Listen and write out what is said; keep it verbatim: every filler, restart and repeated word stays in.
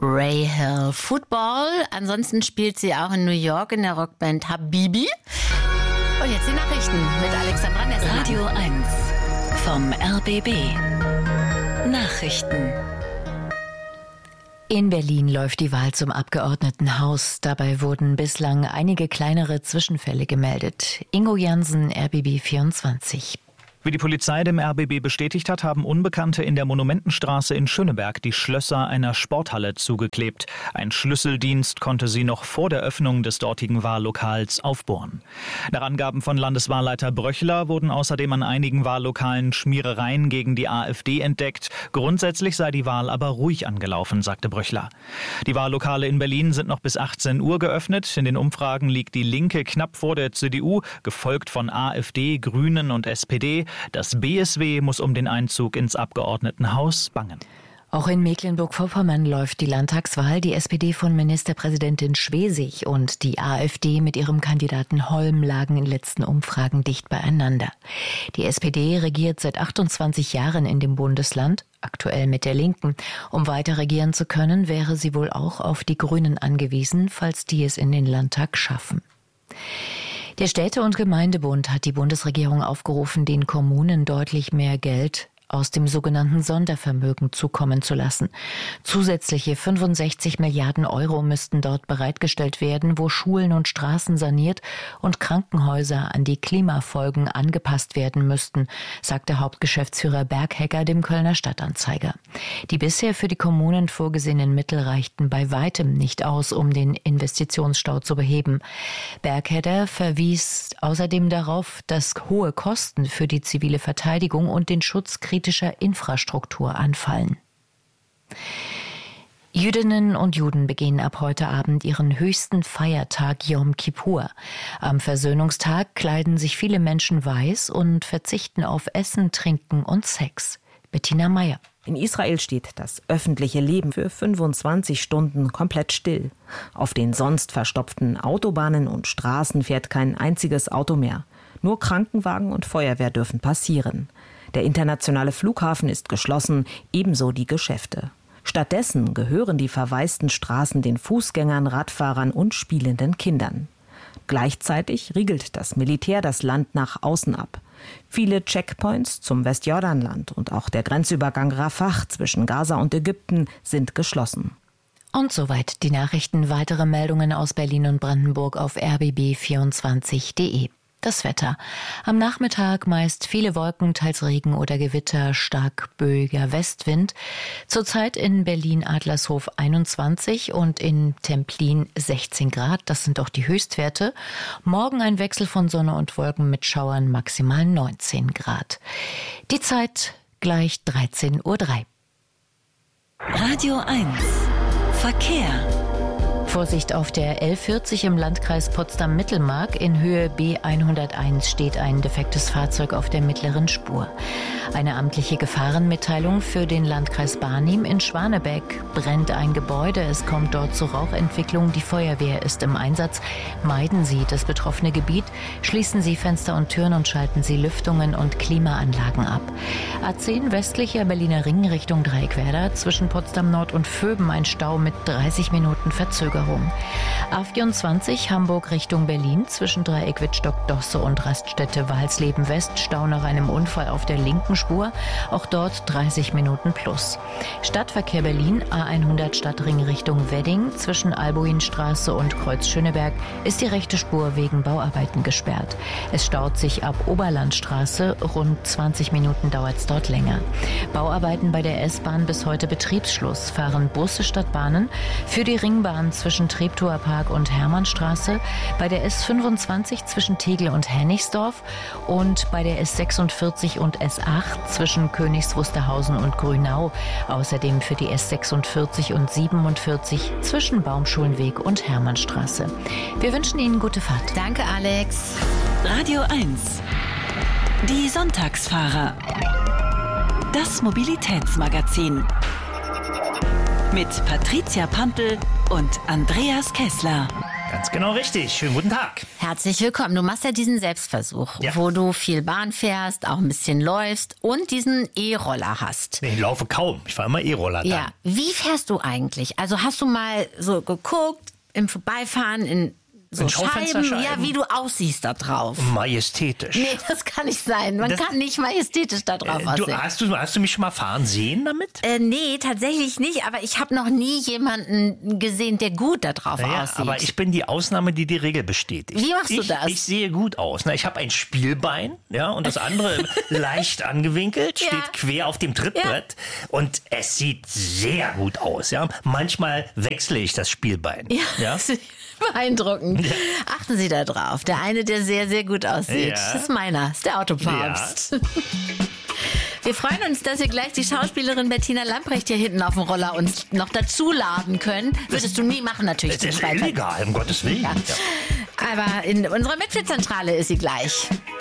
Rahel. Football. Ansonsten spielt sie auch in New York in der Rockband Habibi. Und jetzt die Nachrichten mit Alexandra Nessler. Radio eins vom R B B. Nachrichten. In Berlin läuft die Wahl zum Abgeordnetenhaus. Dabei wurden bislang einige kleinere Zwischenfälle gemeldet. Ingo Jansen, R B B vierundzwanzig. Wie die Polizei dem R B B bestätigt hat, haben Unbekannte in der Monumentenstraße in Schöneberg die Schlösser einer Sporthalle zugeklebt. Ein Schlüsseldienst konnte sie noch vor der Öffnung des dortigen Wahllokals aufbohren. Nach Angaben von Landeswahlleiter Bröchler wurden außerdem an einigen Wahllokalen Schmierereien gegen die AfD entdeckt. Grundsätzlich sei die Wahl aber ruhig angelaufen, sagte Bröchler. Die Wahllokale in Berlin sind noch bis achtzehn Uhr geöffnet. In den Umfragen liegt die Linke knapp vor der C D U, gefolgt von AfD, Grünen und S P D. Das B S W muss um den Einzug ins Abgeordnetenhaus bangen. Auch in Mecklenburg-Vorpommern läuft die Landtagswahl. Die S P D von Ministerpräsidentin Schwesig und die AfD mit ihrem Kandidaten Holm lagen in letzten Umfragen dicht beieinander. Die S P D regiert seit achtundzwanzig Jahren in dem Bundesland, aktuell mit der Linken. Um weiter regieren zu können, wäre sie wohl auch auf die Grünen angewiesen, falls die es in den Landtag schaffen. Der Städte- und Gemeindebund hat die Bundesregierung aufgerufen, den Kommunen deutlich mehr Geld aus dem sogenannten Sondervermögen zukommen zu lassen. Zusätzliche fünfundsechzig Milliarden Euro müssten dort bereitgestellt werden, wo Schulen und Straßen saniert und Krankenhäuser an die Klimafolgen angepasst werden müssten, sagte Hauptgeschäftsführer Berghegger dem Kölner Stadtanzeiger. Die bisher für die Kommunen vorgesehenen Mittel reichten bei weitem nicht aus, um den Investitionsstau zu beheben. Berghegger verwies außerdem darauf, dass hohe Kosten für die zivile Verteidigung und den Schutz kritischer Infrastruktur anfallen. Jüdinnen und Juden begehen ab heute Abend ihren höchsten Feiertag Yom Kippur. Am Versöhnungstag kleiden sich viele Menschen weiß und verzichten auf Essen, Trinken und Sex. Bettina Meyer. In Israel steht das öffentliche Leben für fünfundzwanzig Stunden komplett still. Auf den sonst verstopften Autobahnen und Straßen fährt kein einziges Auto mehr. Nur Krankenwagen und Feuerwehr dürfen passieren. Der internationale Flughafen ist geschlossen, ebenso die Geschäfte. Stattdessen gehören die verwaisten Straßen den Fußgängern, Radfahrern und spielenden Kindern. Gleichzeitig riegelt das Militär das Land nach außen ab. Viele Checkpoints zum Westjordanland und auch der Grenzübergang Rafah zwischen Gaza und Ägypten sind geschlossen. Und soweit die Nachrichten. Weitere Meldungen aus Berlin und Brandenburg auf r b b vierundzwanzig punkt d e. Das Wetter. Am Nachmittag meist viele Wolken, teils Regen oder Gewitter, stark böiger Westwind. Zurzeit in Berlin-Adlershof einundzwanzig und in Templin sechzehn Grad. Das sind auch die Höchstwerte. Morgen ein Wechsel von Sonne und Wolken mit Schauern, maximal neunzehn Grad. Die Zeit gleich dreizehn Uhr drei. Radio eins. Verkehr. Vorsicht auf der L vierzig im Landkreis Potsdam-Mittelmark. In Höhe B hunderteins steht ein defektes Fahrzeug auf der mittleren Spur. Eine amtliche Gefahrenmitteilung für den Landkreis Barnim. In Schwanebeck brennt ein Gebäude. Es kommt dort zu Rauchentwicklung. Die Feuerwehr ist im Einsatz. Meiden Sie das betroffene Gebiet. Schließen Sie Fenster und Türen und schalten Sie Lüftungen und Klimaanlagen ab. A zehn westlicher Berliner Ring Richtung Dreieckwerder. Zwischen Potsdam Nord und Vöben ein Stau mit dreißig Minuten Verzögerung. A vierundzwanzig Hamburg Richtung Berlin zwischen Dreieck Wittstock-Dosse und Raststätte Walsleben West Stau nach einem Unfall auf der linken Spur, auch dort dreißig Minuten plus. Stadtverkehr Berlin A hundert Stadtring Richtung Wedding zwischen Albuinstraße und Kreuz Schöneberg ist die rechte Spur wegen Bauarbeiten gesperrt. Es staut sich ab Oberlandstraße, rund zwanzig Minuten dauert es dort länger. Bauarbeiten bei der S-Bahn bis heute Betriebsschluss, fahren Busse statt Bahnen. Für die Ringbahn zwischen Treptower Park und Hermannstraße, bei der S fünfundzwanzig zwischen Tegel und Hennigsdorf und bei der S sechsundvierzig und S acht zwischen Königs Wusterhausen und Grünau. Außerdem für die S sechsundvierzig und siebenundvierzig zwischen Baumschulenweg und Hermannstraße. Wir wünschen Ihnen gute Fahrt. Danke, Alex. Radio eins. Die Sonntagsfahrer. Das Mobilitätsmagazin. Mit Patricia Pantel und Andreas Kessler. Ganz genau richtig. Schönen guten Tag. Herzlich willkommen. Du machst ja diesen Selbstversuch, ja. wo du viel Bahn fährst, auch ein bisschen läufst und diesen E-Roller hast. Nee, ich laufe kaum. Ich fahre immer E-Roller dann. Ja, wie fährst du eigentlich? Also hast du mal so geguckt, im Vorbeifahren, in so In Scheiben, Schaufensterscheiben? ja, wie du aussiehst da drauf. Majestätisch. Nee, das kann nicht sein. Man Das- kann nicht majestätisch da drauf Äh, aussehen. du, hast, du, hast du mich schon mal fahren sehen damit? Äh, nee, tatsächlich nicht. Aber ich habe noch nie jemanden gesehen, der gut da drauf Ja, aussieht. aber ich bin die Ausnahme, die die Regel bestätigt. Wie machst du ich, das? Ich sehe gut aus. Na, ich habe ein Spielbein, ja, und das andere leicht angewinkelt, Ja. steht quer auf dem Trittbrett und es sieht sehr gut aus. Ja. Manchmal wechsle ich das Spielbein. Ja, Ja? das ist beeindruckend. Achten Sie da drauf. Der eine, der sehr, sehr gut aussieht, Ja. das ist meiner, das ist der Autopapst. Wir freuen uns, dass wir gleich die Schauspielerin Bettina Lamprecht hier hinten auf dem Roller uns noch dazu laden können. Würdest du nie machen, natürlich. Das ist nicht weiter. illegal, um Gottes Willen. Ja. Ja. Aber in unserer Mitgliederzentrale ist sie gleich.